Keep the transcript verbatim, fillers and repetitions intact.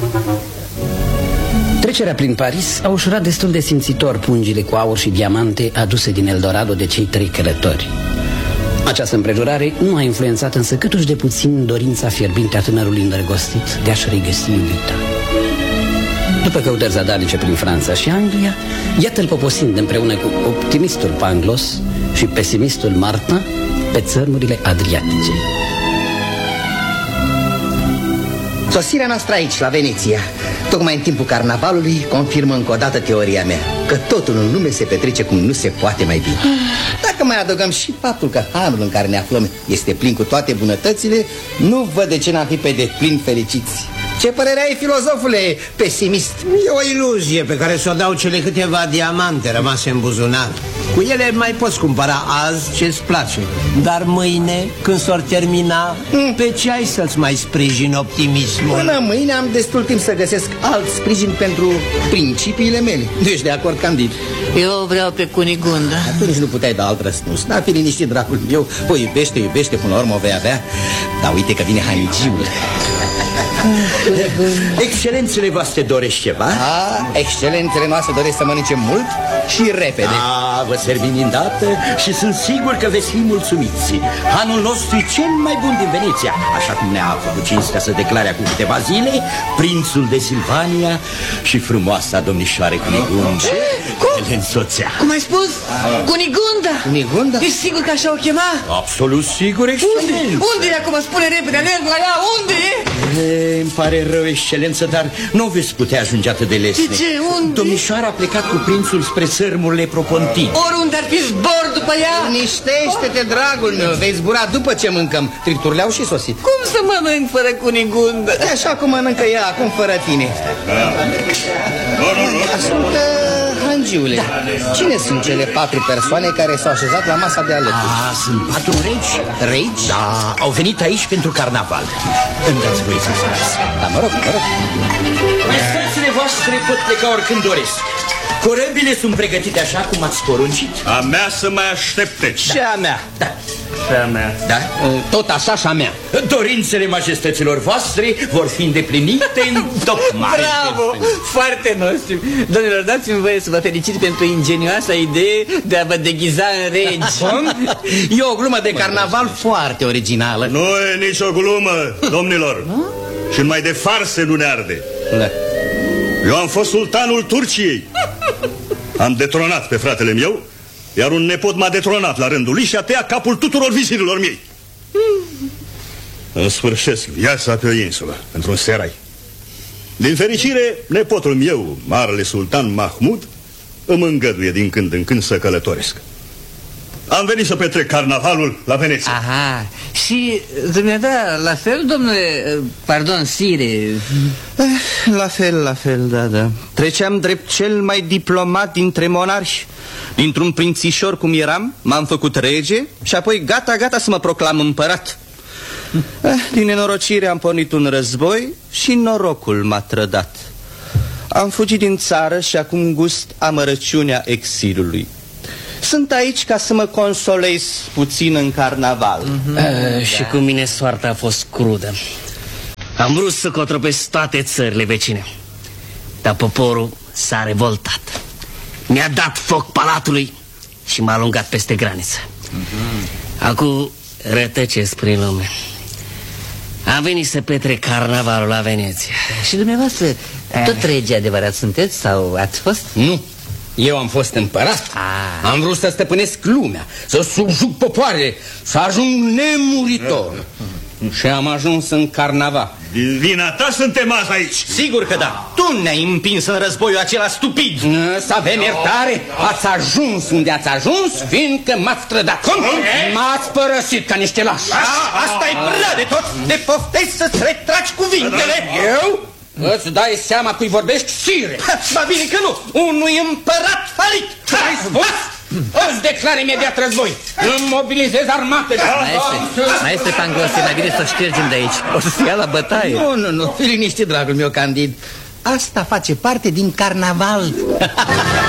Trecerea prin Paris a ușurat destul de simțitor pungile cu aur și diamante aduse din Eldorado de cei trei călători. Această împrejurare nu a influențat însă câtuși de puțin dorința fierbinte a tânărului îndrăgostit de a-și regăsi iubita. După căutări zadarnice prin Franța și Anglia, iată-l poposind împreună cu optimistul Pangloss și pesimistul Martin pe țărmurile Adriatice. Sosirea noastră aici, la Veneția, tocmai în timpul carnavalului, confirmă încă o dată teoria mea, că totul în lume se petrece cum nu se poate mai bine. Dacă mai adăugăm și faptul că hanul în care ne aflăm este plin cu toate bunătățile, nu văd de ce n-am fi pe deplin fericiți. Ce părere ai, filozofule pesimist? E o iluzie pe care să o dau cele câteva diamante rămase în buzunar. Cu ele mai poți cumpăra azi ce-ți place. Dar mâine, când s-or termina, mm. pe ce ai să-ți mai sprijin optimismul? Până mâine am destul timp să găsesc alt sprijin pentru principiile mele. Nu ești de acord, Candid? Eu vreau pe Cunigunda. Atunci nu puteai da alt răspuns. Dar fi liniștit, dracul meu. O iubește, iubește, până la urmă o vei avea. Dar uite că vine Hanigiul. Excelențele voastre doresc ceva? A, excelențele noastre doresc să mănânce mult și repede. A, vă servim îndată și sunt sigur că veți fi mulțumiți. Hanul nostru e cel mai bun din Veneția, așa cum ne-a făcut cinstea să declare acum câteva zile prințul de Silvania și frumoasa domnișoare Cunigunda. Cum? Le însoțea. Cum ai spus? Cunigunda? Cunigunda? Ești sigur că așa o chema? Absolut sigur, excelență. Unde? Unde e acum? Spune repede, alerg la ea, unde e? E, îmi pare rău, excelență, dar nu veți putea ajunge atât de lesne. De ce? Unde? Domnișoara a plecat cu prințul spre țărmurile Propontine. Oriunde ar fi, zbor după ea. Liniștește-te, dragul meu, vei zbura după ce mâncăm. Tricturile au și sosit. Cum să mănânc fără Cunigunda? E așa cum mănâncă ea acum fără tine. Ascultă, Hangiule, da. Cine sunt cele patru persoane care s-au așezat la masa de alături? Ah, sunt patru regi. Regi? Da, au venit aici pentru carnaval. Îmi dați voie să stați. Da, mă rog, mă rog. Maestățile voastre pot pleca oricând doresc. Corăbile sunt pregătite așa cum ați poruncit? A mea să mai aștepte. Și a mea, da. Și a mea. Da? Tot așa și a mea. Dorințele majestăților voastre vor fi îndeplinite în tocmai. Bravo! Foarte nostru. Domnilor, dați-mi voie să vă felicit pentru ingenioasa idee de a vă deghiza în regi. E o glumă de carnaval foarte originală. Nu e nicio glumă, domnilor. Și mai de farse nu ne arde. Da. Eu am fost sultanul Turciei. Am detronat pe fratele meu, iar un nepot m-a detronat la rândul lui și a tăiat capul tuturor vizirilor mei. În sfârșesc viața pe o insulă, într-un serai. Din fericire, nepotul meu, marele sultan Mahmud, îmi îngăduie din când în când să călătoresc. Am venit să petrec carnavalul la Veneția. Aha, și dumneata, la fel, domnule, pardon, sire? La fel, la fel, da, da. Treceam drept cel mai diplomat dintre monarhi. Dintr-un prințișor cum eram, m-am făcut rege și apoi gata, gata să mă proclam împărat. Din nenorocire am pornit un război și norocul m-a trădat. Am fugit din țară și acum gust amărăciunea exilului. Sunt aici ca să mă consolez puțin în carnaval. Mm-hmm. uh, și cu mine soarta a fost crudă. Am vrut să cotropesc toate țările vecine, dar poporul s-a revoltat. Mi-a dat foc palatului și m-a alungat peste graniță. Mm-hmm. Acum rătăcesc prin lume. Am venit să petrec carnavalul la Veneția. Și dumneavoastră, tot regi adevărat sunteți sau ați fost? Nu. Eu am fost împărat. Ah. Am vrut să stăpânesc lumea, să subjug popoarele, să ajung nemuritor. Și am ajuns în carnaval. Din vina ta suntem azi aici. Sigur că da. Tu ne-ai împins în războiul acela stupid. Să avem iertare. Ați ajuns unde ați ajuns, fiindcă m-ați trădat. Cum? M-ați părăsit ca niște lași. Asta e prea de tot. Te poftezi să-ți retragi cuvintele. Eu? Îți dai seama cui vorbești, sire? Ba bine că nu. Unui împărat falit. Ai spus? Îți declar imediat război. Îmi mobilizez armatele. Maestre, maestre Pangloss, e mai bine să ștergem de aici. O să se ia la bătaie. Nu, nu, nu, fi liniștit, dragul meu Candid. Asta face parte din carnaval.